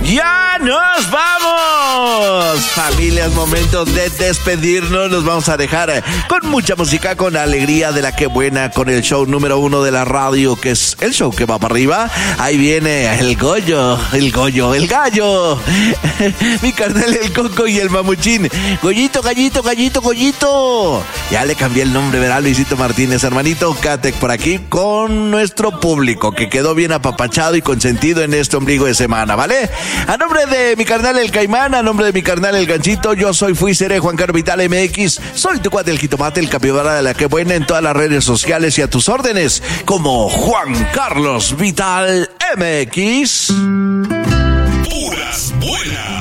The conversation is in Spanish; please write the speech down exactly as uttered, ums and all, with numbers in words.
¡Ya nos vamos! Familias, momentos de despedirnos. Nos vamos a dejar con mucha música, con alegría de la que buena, con el show número uno de la radio, que es el show que va para arriba. Ahí viene el Goyo, el Goyo, el gallo. Mi carnal, el Coco y el Mamuchín. Goyito, gallito, gallito, Goyito. Ya le cambié el nombre, ¿verdad, Luisito Martínez? Hermanito Catec por aquí con nuestro público, que quedó bien apapachado y consentido en este ombligo de semana, ¿vale? A nombre de mi carnal el Caimán, a nombre de mi carnal el Ganchito, yo soy, fui, seré Juan Carlos Vital M X. Soy tu cuate el jitomate, el capibara de la que buena, en todas las redes sociales y a tus órdenes como Juan Carlos Vital M X. Puras buenas.